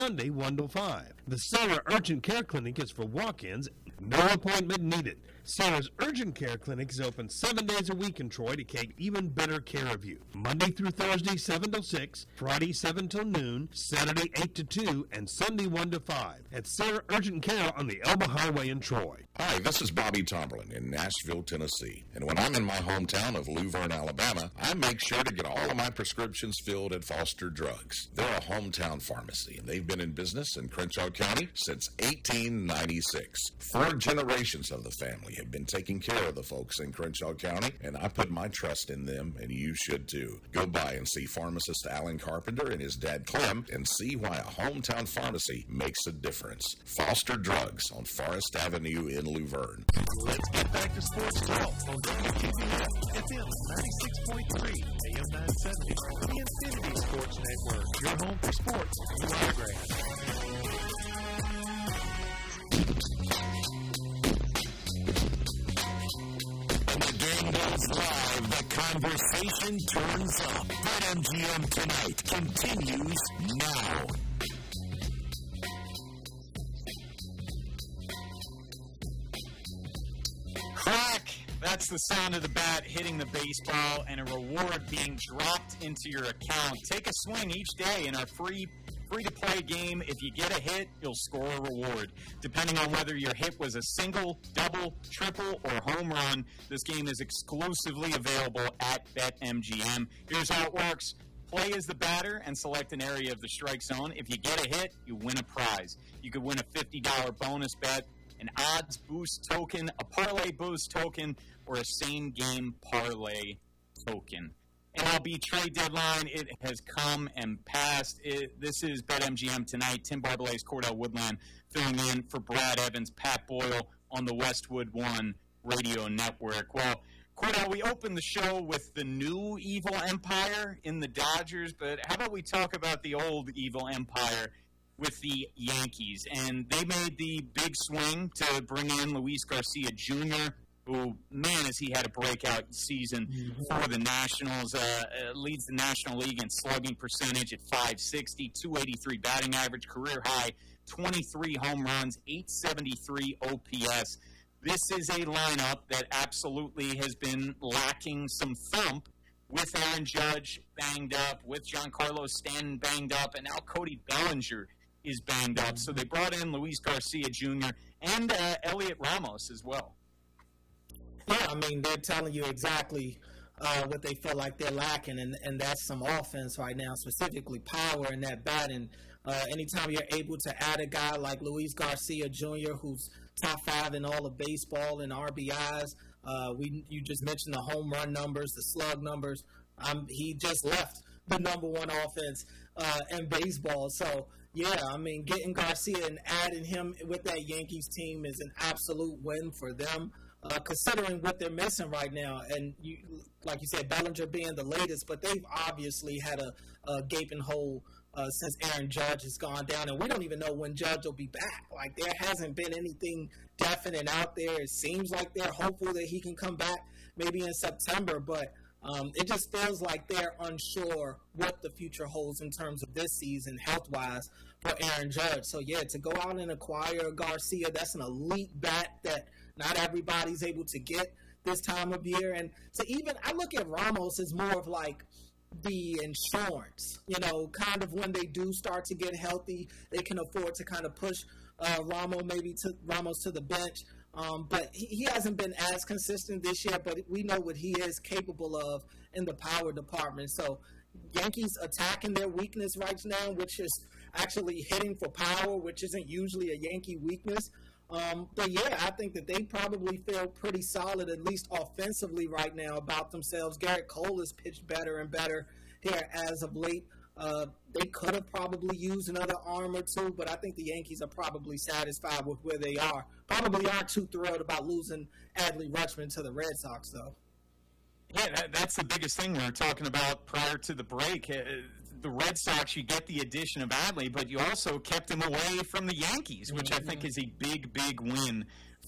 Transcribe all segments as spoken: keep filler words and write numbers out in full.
Sunday, one to five. The Sarah Urgent Care Clinic is for walk-ins, no appointment needed. Sarah's Urgent Care Clinic is open seven days a week in Troy to take even better care of you. Monday through Thursday, seven till six, Friday, seven till noon, Saturday, eight to two, and Sunday, one to five. At Sarah Urgent Care on the Elba Highway in Troy. Hi, this is Bobby Tomberlin in Nashville, Tennessee. And when I'm in my hometown of Luverne, Alabama, I make sure to get all of my prescriptions filled at Foster Drugs. They're a hometown pharmacy, and they've been in business in Crenshaw County since eighteen ninety-six. Four generations of the family have been taking care of the folks in Crenshaw County, and I put my trust in them, and you should too. Go by and see pharmacist Alan Carpenter and his dad Clem and see why a hometown pharmacy makes a difference. Foster Drugs on Forest Avenue in Luverne. Let's get back to sports talk on W Q B F, F M ninety-six point three, A M nine seventy, the Infinity Sports Network, your home for sports, you are grass. Live, the conversation turns up. BetMGM Tonight continues now. Crack! That's the sound of the bat hitting the baseball and a reward being dropped into your account. Take a swing each day in our free free-to-play game. If you get a hit, you'll score a reward. Depending on whether your hit was a single, double, triple, or home run, this game is exclusively available at BetMGM. Here's how it works. Play as the batter and select an area of the strike zone. If you get a hit, you win a prize. You could win a fifty dollars bonus bet, an odds boost token, a parlay boost token, or a same-game parlay token. M L B trade deadline, it has come and passed. It, this is BetMGM Tonight. Tim Barbalace, Cordell Woodland filling in for Brad Evans, Pat Boyle on the Westwood One Radio Network. Well, Cordell, we opened the show with the new evil empire in the Dodgers, but how about we talk about the old evil empire with the Yankees? And they made the big swing to bring in Luis Garcia Junior, who, man, has he had a breakout season for the Nationals. Uh, uh, leads the National League in slugging percentage at five sixty, two eighty-three batting average, career high, twenty-three home runs, eight seventy-three O P S. This is a lineup that absolutely has been lacking some thump with Aaron Judge banged up, with Giancarlo Stanton banged up, and now Cody Bellinger is banged up. So they brought in Luis Garcia Junior and uh, Elliot Ramos as well. Yeah, I mean, they're telling you exactly uh, what they feel like they're lacking, and, and that's some offense right now, specifically power in that bat. And uh, anytime you're able to add a guy like Luis Garcia Junior, who's top five in all of baseball in R B Is, uh, we you just mentioned the home run numbers, the slug numbers. Um, he just left the number one offense uh, in baseball. So, yeah, I mean, getting Garcia and adding him with that Yankees team is an absolute win for them. Uh, considering what they're missing right now, and you, like you said, Bellinger being the latest, but they've obviously had a, a gaping hole uh, since Aaron Judge has gone down, and we don't even know when Judge will be back. Like, there hasn't been anything definite out there. It seems like they're hopeful that he can come back maybe in September, but um, it just feels like they're unsure what the future holds in terms of this season health-wise for Aaron Judge. So, yeah, to go out and acquire Garcia, that's an elite bat that not everybody's able to get this time of year. And to even, I look at Ramos as more of like the insurance, you know, kind of when they do start to get healthy, they can afford to kind of push uh, Ramos maybe to Ramos to the bench. Um, but he, he hasn't been as consistent this year, but we know what he is capable of in the power department. So Yankees attacking their weakness right now, which is actually hitting for power, which isn't usually a Yankee weakness. Um, but, yeah, I think that they probably feel pretty solid, at least offensively right now, about themselves. Garrett Cole has pitched better and better here as of late. Uh, they could have probably used another arm or two, but I think the Yankees are probably satisfied with where they are. Probably aren't too thrilled about losing Adley Rutschman to the Red Sox, though. Yeah, that, that's the biggest thing we were talking about prior to the break. Uh, the Red Sox, you get the addition of Adley, but you also kept him away from the Yankees, which I think is a big, big win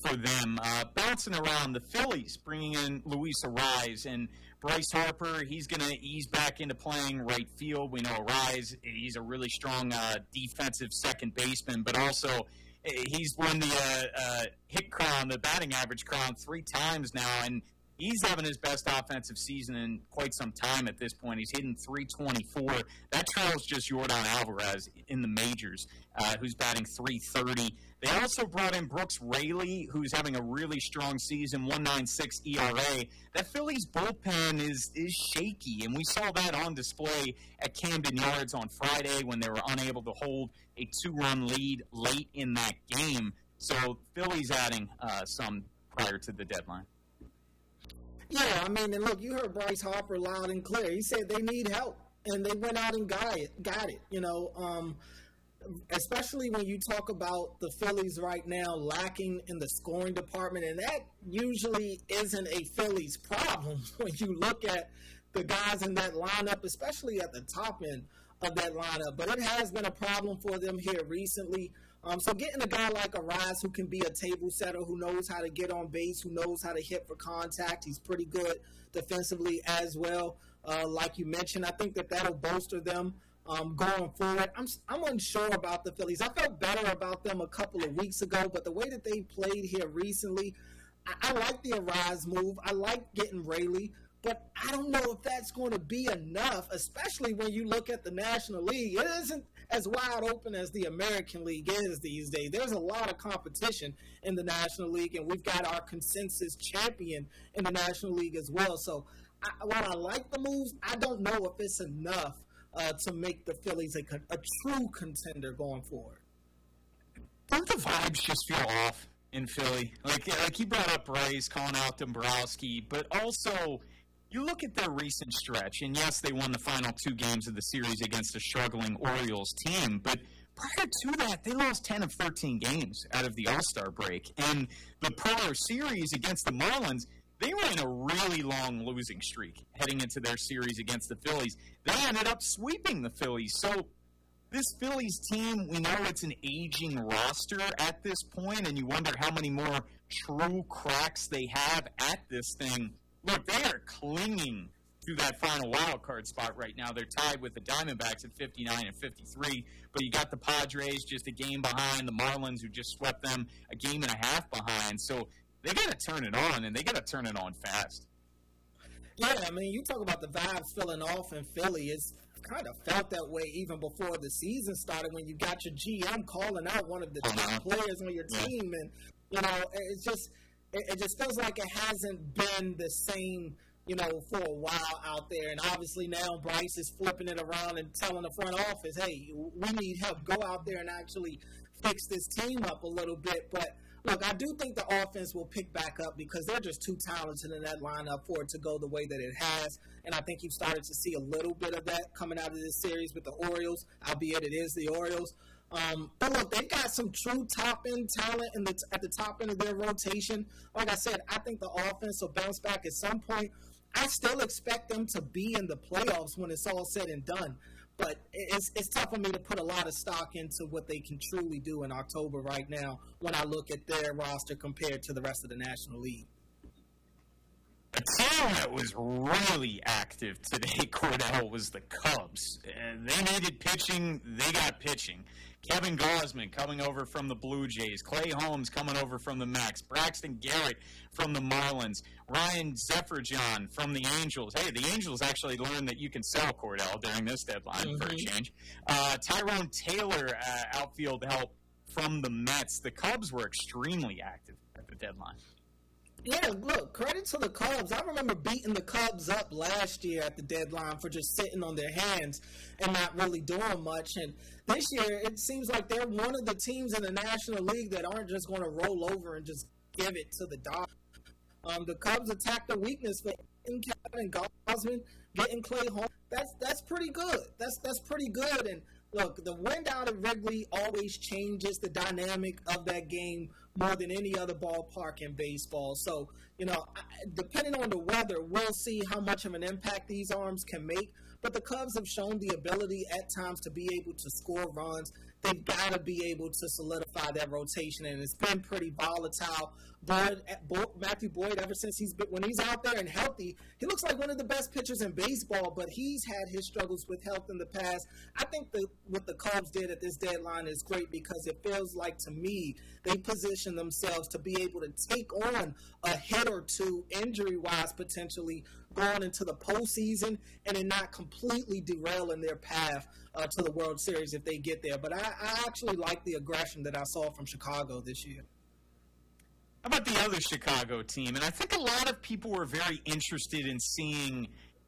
for them. Uh, bouncing around, the Phillies bringing in Luis Arraez and Bryce Harper. He's going to ease back into playing right field. We know Arraez, he's a really strong uh, defensive second baseman, but also he's won the uh, uh, hit crown, the batting average crown three times now, and he's having his best offensive season in quite some time at this point. He's hitting three twenty-four. That trails just Yordan Alvarez in the majors, uh, who's batting three thirty. They also brought in Brooks Raley, who's having a really strong season, one point nine six E R A. That Phillies bullpen is is shaky, and we saw that on display at Camden Yards on Friday when they were unable to hold a two-run lead late in that game. So Phillies adding uh, some prior to the deadline. Yeah, I mean, and look, you heard Bryce Harper loud and clear. He said they need help, and they went out and got it. Got it. You know, um, especially when you talk about the Phillies right now lacking in the scoring department, and that usually isn't a Phillies problem when you look at the guys in that lineup, especially at the top end of that lineup. But it has been a problem for them here recently. Um, so getting a guy like Arraez who can be a table setter, who knows how to get on base, who knows how to hit for contact. He's pretty good defensively as well. Uh, like you mentioned, I think that that'll bolster them um, going forward. I'm I'm unsure about the Phillies. I felt better about them a couple of weeks ago, but the way that they played here recently, I, I like the Arraez move. I like getting Raley. But I don't know if that's going to be enough, especially when you look at the National League. It isn't as wide open as the American League is these days. There's a lot of competition in the National League, and we've got our consensus champion in the National League as well. So I, while I like the moves, I don't know if it's enough uh, to make the Phillies a, a true contender going forward. Don't the vibes just feel off in Philly? Like, like you brought up Bryce, calling out Dombrowski, but also – you look at their recent stretch, and yes, they won the final two games of the series against a struggling Orioles team, but prior to that, they lost ten of thirteen games out of the All-Star break. And the prior series against the Marlins, they were in a really long losing streak heading into their series against the Phillies. They ended up sweeping the Phillies. So this Phillies team, we know it's an aging roster at this point, and you wonder how many more true cracks they have at this thing. Look, they are clinging to that final wild card spot right now. They're tied with the Diamondbacks at fifty-nine and fifty-three, but you got the Padres just a game behind, the Marlins who just swept them a game and a half behind. So they got to turn it on, and they got to turn it on fast. Yeah, I mean, you talk about the vibes filling off in Philly. It's kind of felt that way even before the season started when you got your G M calling out one of the top uh-huh. players on your team. And, you know, it's just – it just feels like it hasn't been the same, you know, for a while out there. And obviously now Bryce is flipping it around and telling the front office, hey, we need help. Go out there and actually fix this team up a little bit. But, look, I do think the offense will pick back up because they're just too talented in that lineup for it to go the way that it has. And I think you've started to see a little bit of that coming out of this series with the Orioles, albeit it is the Orioles. Um, but look, they've got some true top-end talent in the, at the top end of their rotation. Like I said, I think the offense will bounce back at some point. I still expect them to be in the playoffs when it's all said and done. But it's, it's tough for me to put a lot of stock into what they can truly do in October right now when I look at their roster compared to the rest of the National League. A team that was really active today, Cordell, was the Cubs. And they needed pitching. They got pitching. Kevin Gausman coming over from the Blue Jays. Clay Holmes coming over from the Mets. Braxton Garrett from the Marlins. Ryan Zephyrdjian from the Angels. Hey, the Angels actually learned that you can sell Cordell during this deadline mm-hmm. for a change. Uh, Tyrone Taylor, uh, outfield help from the Mets. The Cubs were extremely active at the deadline. Yeah, look, credit to the Cubs. I remember beating the Cubs up last year at the deadline for just sitting on their hands and not really doing much. And this year, it seems like they're one of the teams in the National League that aren't just going to roll over and just give it to the Dodgers. Um, the Cubs attacked the weakness for Kevin Gausman, getting Clay Holmes. That's that's pretty good. That's that's pretty good. And look, the wind out of Wrigley always changes the dynamic of that game more than any other ballpark in baseball. So, you know, depending on the weather, we'll see how much of an impact these arms can make. But the Cubs have shown the ability at times to be able to score runs, they've got to be able to solidify that rotation, and it's been pretty volatile. Boyd, Matthew Boyd, ever since he's been, when he's out there and healthy, he looks like one of the best pitchers in baseball, but he's had his struggles with health in the past. I think that what the Cubs did at this deadline is great because it feels like, to me, they position themselves to be able to take on a hit or two injury-wise potentially going into the postseason and then not completely derailing their path uh, to the World Series if they get there. But I, I actually like the aggression that I saw from Chicago this year. How about the other Chicago team? And I think a lot of people were very interested in seeing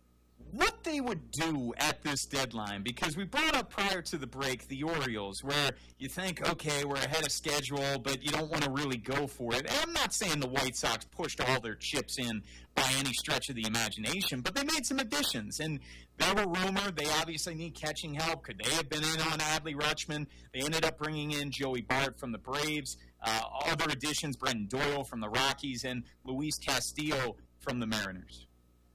what they would do at this deadline, because we brought up prior to the break the Orioles, where you think, okay, we're ahead of schedule, but you don't want to really go for it. And I'm not saying the White Sox pushed all their chips in by any stretch of the imagination, but they made some additions. And there were rumored they obviously need catching help. Could they have been in on Adley Rutschman? They ended up bringing in Joey Bart from the Braves. Uh, other additions, Brenton Doyle from the Rockies, and Luis Castillo from the Mariners.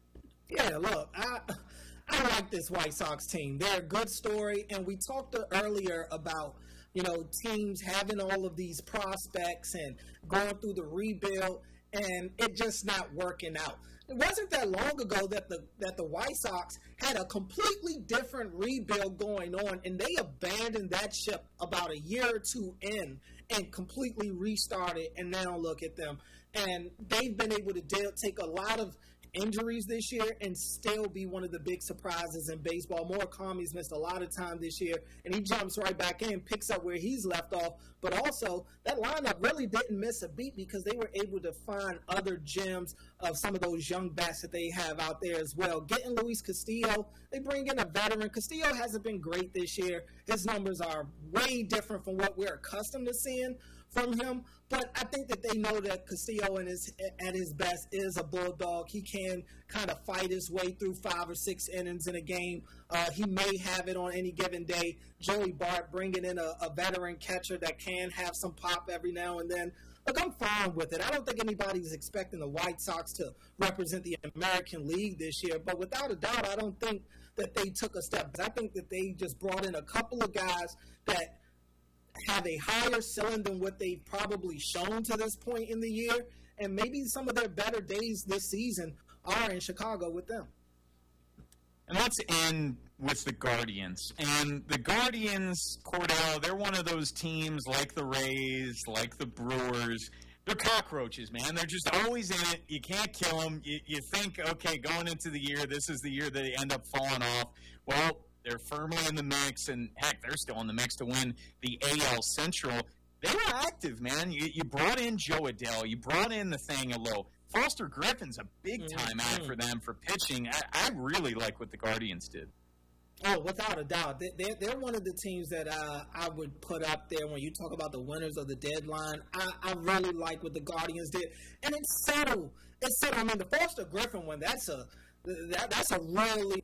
Yeah, look, I I like this White Sox team. They're a good story, and we talked earlier about, you know, teams having all of these prospects and going through the rebuild, and it just not working out. It wasn't that long ago that the that the White Sox had a completely different rebuild going on, and they abandoned that ship about a year or two in and completely restarted, and now look at them. And they've been able to deal, take a lot of injuries this year and still be one of the big surprises in baseball. Murakami's missed a lot of time this year, and he jumps right back in, picks up where he's left off. But also, that lineup really didn't miss a beat because they were able to find other gems of some of those young bats that they have out there as well. Getting Luis Castillo, they bring in a veteran. Castillo hasn't been great this year. His numbers are way different from what we're accustomed to seeing from him, but I think that they know that Castillo in his, at his best is a bulldog. He can kind of fight his way through five or six innings in a game. Uh, he may have it on any given day. Joey Bart bringing in a, a veteran catcher that can have some pop every now and then. Look, I'm fine with it. I don't think anybody's expecting the White Sox to represent the American League this year, but without a doubt, I don't think that they took a step. I think that they just brought in a couple of guys that have a higher ceiling than what they've probably shown to this point in the year, and maybe some of their better days this season are in Chicago with them. And let's end with the Guardians. And the Guardians, Cordell, they're one of those teams like the Rays, like the Brewers. They're cockroaches, man. They're just always in it. You can't kill them. You, you think, okay, going into the year, this is the year they end up falling off. Well, they're firmly in the mix, and heck, they're still in the mix to win the A L Central. They were active, man. You, you brought in Joe Adell. You brought in Nathaniel Lowe. Foster Griffin's a big-time mm-hmm. add for them for pitching. I, I really like what the Guardians did. Oh, without a doubt. They, they're, they're one of the teams that uh, I would put up there when you talk about the winners of the deadline. I, I really like what the Guardians did. And it's subtle. It's subtle. I mean, the Foster Griffin one, that's a that, that's a really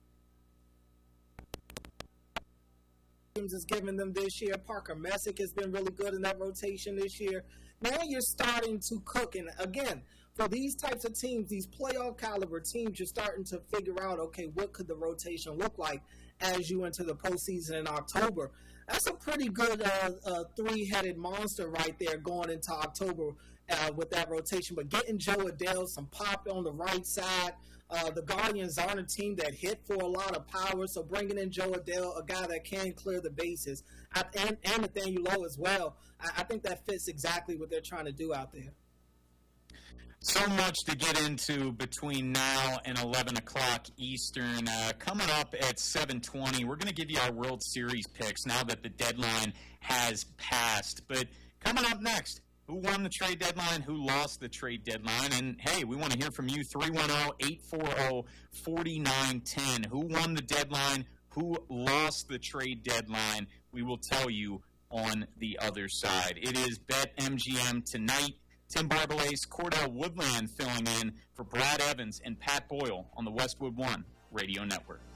is giving them this year. Parker Messick has been really good in that rotation this year. Now you're starting to cook, and again, for these types of teams, these playoff caliber teams, you're starting to figure out, okay, what could the rotation look like as you enter the postseason in October? That's a pretty good uh, uh, three-headed monster right there going into October uh, with that rotation. But getting Joe Adell, some pop on the right side. Uh, the Guardians aren't a team that hit for a lot of power, so bringing in Joe Adell, a guy that can clear the bases, I, and, and Nathaniel Lowe as well, I, I think that fits exactly what they're trying to do out there. So much to get into between now and eleven o'clock Eastern. Uh, coming up at seven twenty, we're going to give you our World Series picks now that the deadline has passed. But coming up next, who won the trade deadline, who lost the trade deadline? And, hey, we want to hear from you, three one zero, eight four zero, four nine one zero. Who won the deadline? Who lost the trade deadline? We will tell you on the other side. It is BetMGM tonight. Tim Barbalace, Cordell Woodland filling in for Brad Evans and Pat Boyle on the Westwood One Radio Network.